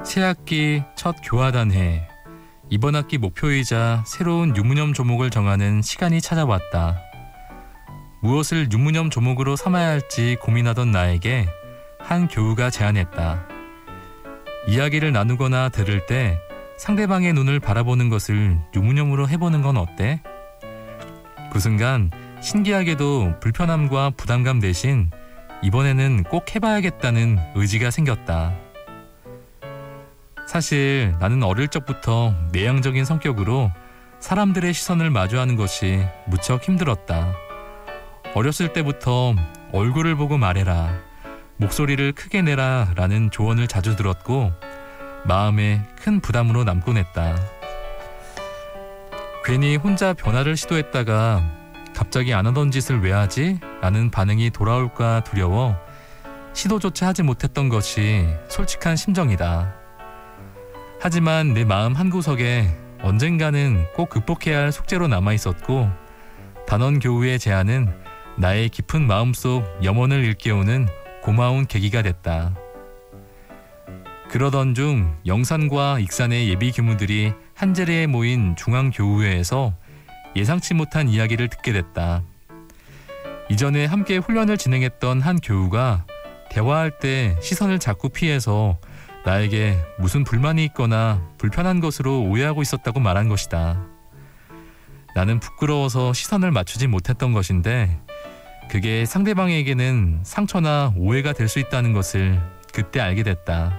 새학기 첫 교화단회. 이번 학기 목표이자 새로운 유무념 조목을 정하는 시간이 찾아왔다. 무엇을 유무념 조목으로 삼아야 할지 고민하던 나에게 한 교우가 제안했다. 이야기를 나누거나 들을 때 상대방의 눈을 바라보는 것을 유무념으로 해보는 건 어때? 그 순간 신기하게도 불편함과 부담감 대신 이번에는 꼭 해봐야겠다는 의지가 생겼다. 사실 나는 어릴 적부터 내향적인 성격으로 사람들의 시선을 마주하는 것이 무척 힘들었다. 어렸을 때부터 얼굴을 보고 말해라, 목소리를 크게 내라 라는 조언을 자주 들었고 마음에 큰 부담으로 남곤 했다. 괜히 혼자 변화를 시도했다가 갑자기 안 하던 짓을 왜 하지? 라는 반응이 돌아올까 두려워 시도조차 하지 못했던 것이 솔직한 심정이다. 하지만 내 마음 한구석에 언젠가는 꼭 극복해야 할 숙제로 남아있었고 단원 교우의 제안은 나의 깊은 마음속 염원을 일깨우는 고마운 계기가 됐다. 그러던 중 영산과 익산의 예비 교무들이 한 자리에 모인 중앙교우회에서 예상치 못한 이야기를 듣게 됐다. 이전에 함께 훈련을 진행했던 한 교우가 대화할 때 시선을 자꾸 피해서 나에게 무슨 불만이 있거나 불편한 것으로 오해하고 있었다고 말한 것이다. 나는 부끄러워서 시선을 맞추지 못했던 것인데 그게 상대방에게는 상처나 오해가 될 수 있다는 것을 그때 알게 됐다.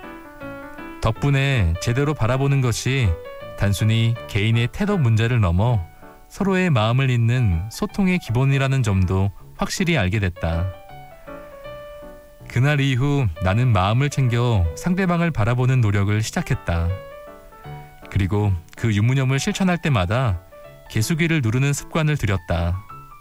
덕분에 제대로 바라보는 것이 단순히 개인의 태도 문제를 넘어 서로의 마음을 잇는 소통의 기본이라는 점도 확실히 알게 됐다. 그날 이후 나는 마음을 챙겨 상대방을 바라보는 노력을 시작했다. 그리고 그 유무념을 실천할 때마다 개수기를 누르는 습관을 들였다.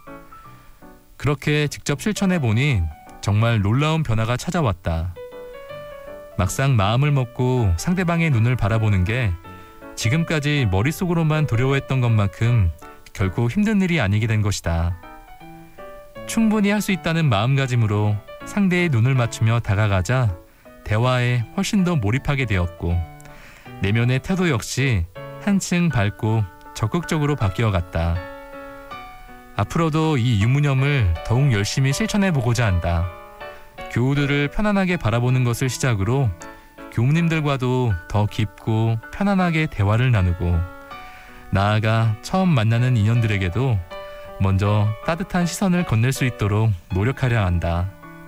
그렇게 직접 실천해보니 정말 놀라운 변화가 찾아왔다. 막상 마음을 먹고 상대방의 눈을 바라보는 게 지금까지 머릿속으로만 두려워했던 것만큼 결코 힘든 일이 아니게 된 것이다. 충분히 할 수 있다는 마음가짐으로 상대의 눈을 맞추며 다가가자 대화에 훨씬 더 몰입하게 되었고 내면의 태도 역시 한층 밝고 적극적으로 바뀌어갔다. 앞으로도 이 유무념을 더욱 열심히 실천해보고자 한다. 교우들을 편안하게 바라보는 것을 시작으로 교무님들과도 더 깊고 편안하게 대화를 나누고 나아가 처음 만나는 인연들에게도 먼저 따뜻한 시선을 건넬 수 있도록 노력하려 한다.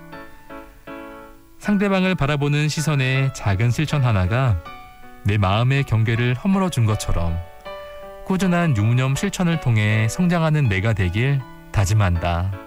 상대방을 바라보는 시선의 작은 실천 하나가 내 마음의 경계를 허물어 준 것처럼 꾸준한 유무념 실천을 통해 성장하는 내가 되길 다짐한다.